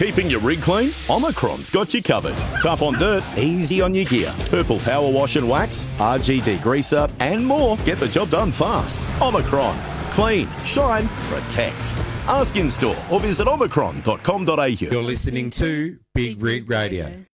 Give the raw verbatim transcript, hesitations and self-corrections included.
Keeping your rig clean? Omicron's got you covered. Tough on dirt, easy on your gear. Purple power wash and wax, R G degreaser, and more. Get the job done fast. Omicron. Clean, shine, protect. Ask in store or visit omicron dot com dot a u. You're listening to Big Rig Radio.